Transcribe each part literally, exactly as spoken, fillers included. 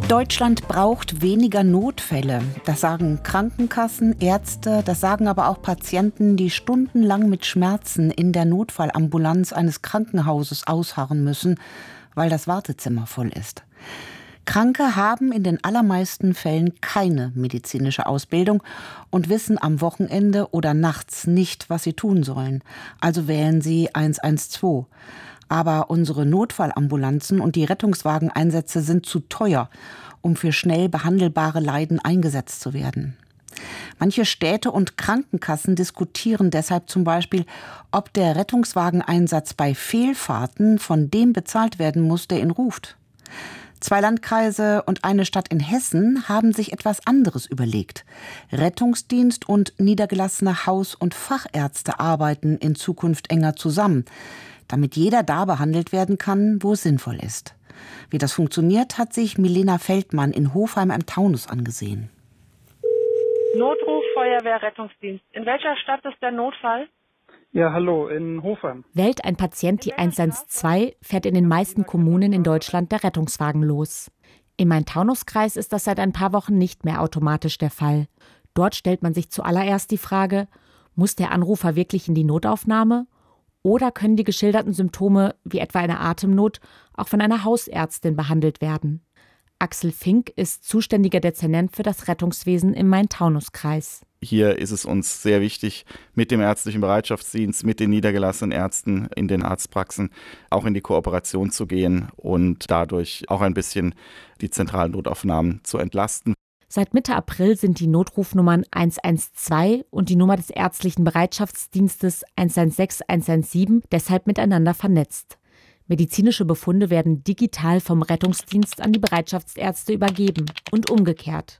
Deutschland braucht weniger Notfälle. Das sagen Krankenkassen, Ärzte, das sagen aber auch Patienten, die stundenlang mit Schmerzen in der Notfallambulanz eines Krankenhauses ausharren müssen, weil das Wartezimmer voll ist. Kranke haben in den allermeisten Fällen keine medizinische Ausbildung und wissen am Wochenende oder nachts nicht, was sie tun sollen. Also wählen sie eins eins zwei. Aber unsere Notfallambulanzen und die Rettungswageneinsätze sind zu teuer, um für schnell behandelbare Leiden eingesetzt zu werden. Manche Städte und Krankenkassen diskutieren deshalb zum Beispiel, ob der Rettungswageneinsatz bei Fehlfahrten von dem bezahlt werden muss, der ihn ruft. Zwei Landkreise und eine Stadt in Hessen haben sich etwas anderes überlegt. Rettungsdienst und niedergelassene Haus- und Fachärzte arbeiten in Zukunft enger zusammen, damit jeder da behandelt werden kann, wo es sinnvoll ist. Wie das funktioniert, hat sich Milena Feldmann in Hofheim am Taunus angesehen. Notruf, Feuerwehr, Rettungsdienst. In welcher Stadt ist der Notfall? Ja, hallo, in Hofheim. Wählt ein Patient die eins eins zwei, fährt in den meisten Kommunen in Deutschland der Rettungswagen los. Im Main-Taunus-Kreis ist das seit ein paar Wochen nicht mehr automatisch der Fall. Dort stellt man sich zuallererst die Frage, muss der Anrufer wirklich in die Notaufnahme? Oder können die geschilderten Symptome, wie etwa eine Atemnot, auch von einer Hausärztin behandelt werden? Axel Fink ist zuständiger Dezernent für das Rettungswesen im Main-Taunus-Kreis. Hier ist es uns sehr wichtig, mit dem ärztlichen Bereitschaftsdienst, mit den niedergelassenen Ärzten in den Arztpraxen auch in die Kooperation zu gehen und dadurch auch ein bisschen die zentralen Notaufnahmen zu entlasten. Seit Mitte April sind die Notrufnummern eins eins zwei und die Nummer des ärztlichen Bereitschaftsdienstes eins eins sechs, eins eins sieben deshalb miteinander vernetzt. Medizinische Befunde werden digital vom Rettungsdienst an die Bereitschaftsärzte übergeben und umgekehrt.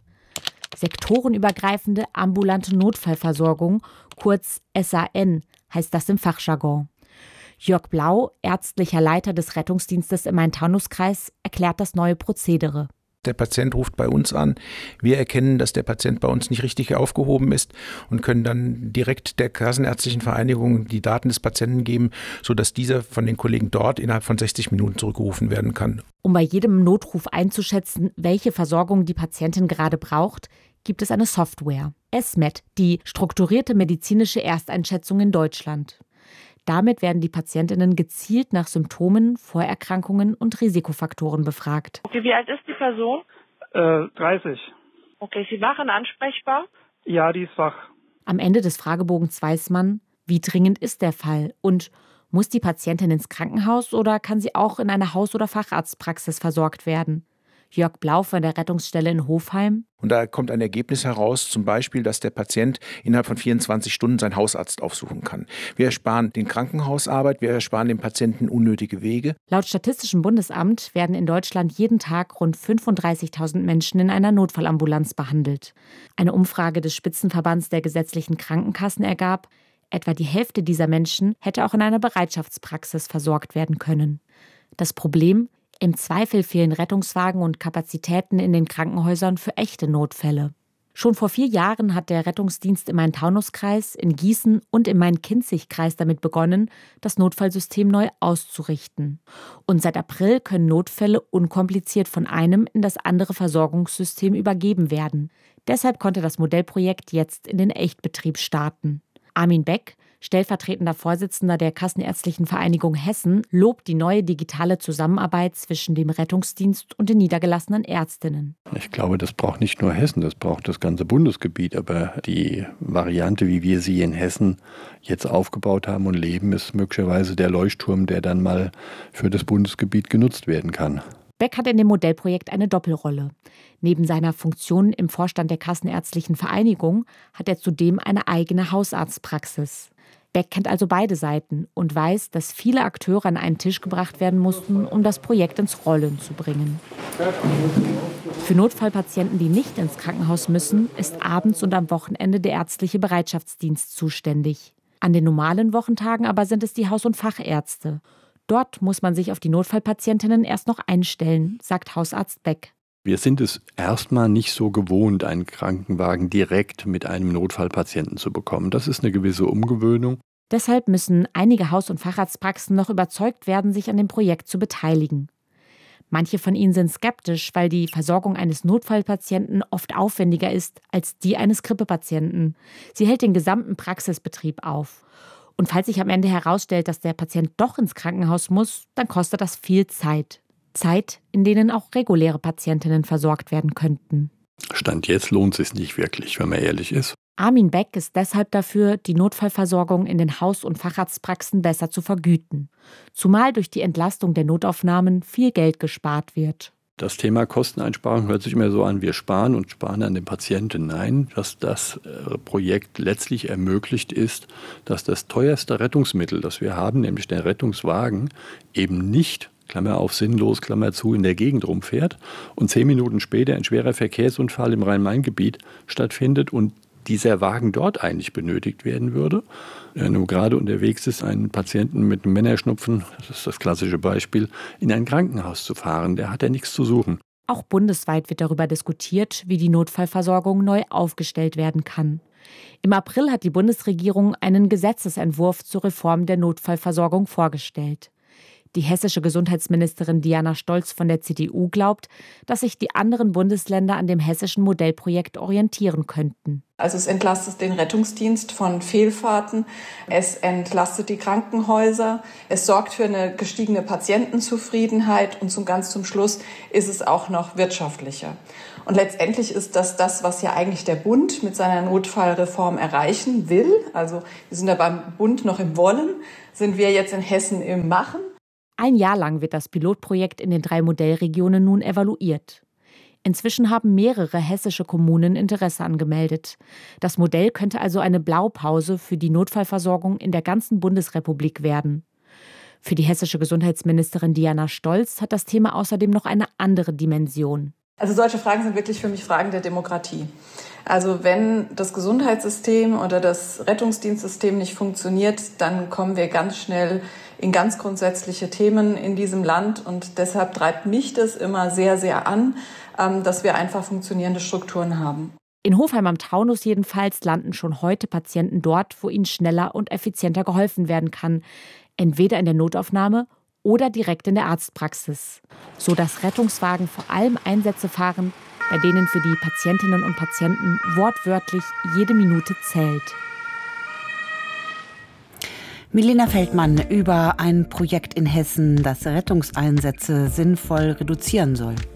Sektorenübergreifende ambulante Notfallversorgung, kurz S A N, heißt das im Fachjargon. Jörg Blau, ärztlicher Leiter des Rettungsdienstes im Main-Taunus-Kreis, erklärt das neue Prozedere. Der Patient ruft bei uns an. Wir erkennen, dass der Patient bei uns nicht richtig aufgehoben ist und können dann direkt der Kassenärztlichen Vereinigung die Daten des Patienten geben, sodass dieser von den Kollegen dort innerhalb von sechzig Minuten zurückgerufen werden kann. Um bei jedem Notruf einzuschätzen, welche Versorgung die Patientin gerade braucht, gibt es eine Software, S M E D, die strukturierte medizinische Ersteinschätzung in Deutschland. Damit werden die Patientinnen gezielt nach Symptomen, Vorerkrankungen und Risikofaktoren befragt. Okay, wie alt ist die Person? Äh, dreißig. Okay, ist sie wach und ansprechbar? Ja, die ist wach. Am Ende des Fragebogens weiß man, wie dringend ist der Fall und muss die Patientin ins Krankenhaus oder kann sie auch in einer Haus- oder Facharztpraxis versorgt werden? Jörg Blau von der Rettungsstelle in Hofheim. Und da kommt ein Ergebnis heraus, zum Beispiel, dass der Patient innerhalb von vierundzwanzig Stunden seinen Hausarzt aufsuchen kann. Wir ersparen den Krankenhausarbeit, wir ersparen dem Patienten unnötige Wege. Laut Statistischem Bundesamt werden in Deutschland jeden Tag rund fünfunddreißigtausend Menschen in einer Notfallambulanz behandelt. Eine Umfrage des Spitzenverbands der gesetzlichen Krankenkassen ergab, etwa die Hälfte dieser Menschen hätte auch in einer Bereitschaftspraxis versorgt werden können. Das Problem: Im Zweifel fehlen Rettungswagen und Kapazitäten in den Krankenhäusern für echte Notfälle. Schon vor vier Jahren hat der Rettungsdienst im Main-Taunus-Kreis, in Gießen und im Main-Kinzig-Kreis damit begonnen, das Notfallsystem neu auszurichten. Und seit April können Notfälle unkompliziert von einem in das andere Versorgungssystem übergeben werden. Deshalb konnte das Modellprojekt jetzt in den Echtbetrieb starten. Armin Beck, stellvertretender Vorsitzender der Kassenärztlichen Vereinigung Hessen, lobt die neue digitale Zusammenarbeit zwischen dem Rettungsdienst und den niedergelassenen Ärztinnen. Ich glaube, das braucht nicht nur Hessen, das braucht das ganze Bundesgebiet. Aber die Variante, wie wir sie in Hessen jetzt aufgebaut haben und leben, ist möglicherweise der Leuchtturm, der dann mal für das Bundesgebiet genutzt werden kann. Beck hat in dem Modellprojekt eine Doppelrolle. Neben seiner Funktion im Vorstand der Kassenärztlichen Vereinigung hat er zudem eine eigene Hausarztpraxis. Beck kennt also beide Seiten und weiß, dass viele Akteure an einen Tisch gebracht werden mussten, um das Projekt ins Rollen zu bringen. Für Notfallpatienten, die nicht ins Krankenhaus müssen, ist abends und am Wochenende der ärztliche Bereitschaftsdienst zuständig. An den normalen Wochentagen aber sind es die Haus- und Fachärzte. Dort muss man sich auf die Notfallpatientinnen erst noch einstellen, sagt Hausarzt Beck. Wir sind es erstmal nicht so gewohnt, einen Krankenwagen direkt mit einem Notfallpatienten zu bekommen. Das ist eine gewisse Umgewöhnung. Deshalb müssen einige Haus- und Facharztpraxen noch überzeugt werden, sich an dem Projekt zu beteiligen. Manche von ihnen sind skeptisch, weil die Versorgung eines Notfallpatienten oft aufwendiger ist als die eines Grippepatienten. Sie hält den gesamten Praxisbetrieb auf. Und falls sich am Ende herausstellt, dass der Patient doch ins Krankenhaus muss, dann kostet das viel Zeit. Zeit, in denen auch reguläre Patientinnen versorgt werden könnten. Stand jetzt lohnt es sich nicht wirklich, wenn man ehrlich ist. Armin Beck ist deshalb dafür, die Notfallversorgung in den Haus- und Facharztpraxen besser zu vergüten. Zumal durch die Entlastung der Notaufnahmen viel Geld gespart wird. Das Thema Kosteneinsparung hört sich immer so an, wir sparen und sparen an den Patienten. Nein, dass das Projekt letztlich ermöglicht ist, dass das teuerste Rettungsmittel, das wir haben, nämlich der Rettungswagen, eben nicht, Klammer auf sinnlos, Klammer zu, in der Gegend rumfährt und zehn Minuten später ein schwerer Verkehrsunfall im Rhein-Main-Gebiet stattfindet und dieser Wagen dort eigentlich benötigt werden würde. Wenn du gerade unterwegs ist, einen Patienten mit einem Männerschnupfen, das ist das klassische Beispiel, in ein Krankenhaus zu fahren, der hat ja nichts zu suchen. Auch bundesweit wird darüber diskutiert, wie die Notfallversorgung neu aufgestellt werden kann. Im April hat die Bundesregierung einen Gesetzesentwurf zur Reform der Notfallversorgung vorgestellt. Die hessische Gesundheitsministerin Diana Stolz von der C D U glaubt, dass sich die anderen Bundesländer an dem hessischen Modellprojekt orientieren könnten. Also es entlastet den Rettungsdienst von Fehlfahrten, es entlastet die Krankenhäuser, es sorgt für eine gestiegene Patientenzufriedenheit und zum ganz zum Schluss ist es auch noch wirtschaftlicher. Und letztendlich ist das das, was ja eigentlich der Bund mit seiner Notfallreform erreichen will. Also wir sind da beim Bund noch im Wollen, sind wir jetzt in Hessen im Machen. Ein Jahr lang wird das Pilotprojekt in den drei Modellregionen nun evaluiert. Inzwischen haben mehrere hessische Kommunen Interesse angemeldet. Das Modell könnte also eine Blaupause für die Notfallversorgung in der ganzen Bundesrepublik werden. Für die hessische Gesundheitsministerin Diana Stolz hat das Thema außerdem noch eine andere Dimension. Also solche Fragen sind wirklich für mich Fragen der Demokratie. Also wenn das Gesundheitssystem oder das Rettungsdienstsystem nicht funktioniert, dann kommen wir ganz schnell in ganz grundsätzliche Themen in diesem Land. Und deshalb treibt mich das immer sehr, sehr an, dass wir einfach funktionierende Strukturen haben. In Hofheim am Taunus jedenfalls landen schon heute Patienten dort, wo ihnen schneller und effizienter geholfen werden kann. Entweder in der Notaufnahme oder direkt in der Arztpraxis. So dass Rettungswagen vor allem Einsätze fahren, bei denen für die Patientinnen und Patienten wortwörtlich jede Minute zählt. Milena Feldmann über ein Projekt in Hessen, das Rettungseinsätze sinnvoll reduzieren soll.